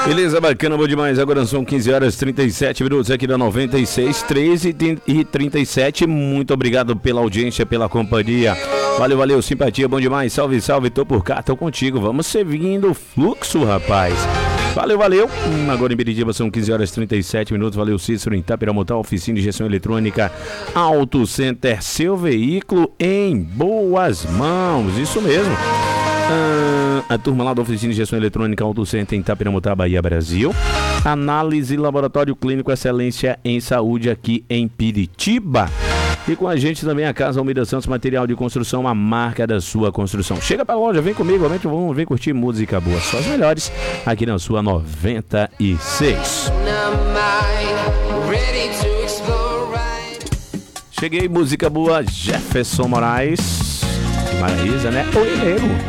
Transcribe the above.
Beleza, bacana, bom demais. Agora são 15 horas e 37 minutos aqui da 96, 13 e 37. Muito obrigado pela audiência, pela companhia. Valeu, valeu, simpatia, bom demais. Salve, salve, tô por cá, tô contigo. Vamos seguindo o fluxo, rapaz. Valeu, valeu. Agora em Biritiba são 15 horas e 37 minutos. Valeu, Cícero, em Itapiramutá, oficina de gestão eletrônica Auto Center. Seu veículo em boas mãos. Isso mesmo. A turma lá da oficina de gestão eletrônica Auto Center em Itapiramutá, Bahia, Brasil. Análise Laboratório Clínico Excelência em Saúde aqui em Piritiba. E com a gente também a Casa Almeida Santos, material de construção, a marca da sua construção. Chega pra loja, vem comigo, vem curtir música boa, só as melhores, aqui na sua 96. Cheguei, música boa, Jefferson Moraes, Maraísa, né? Oi, nego.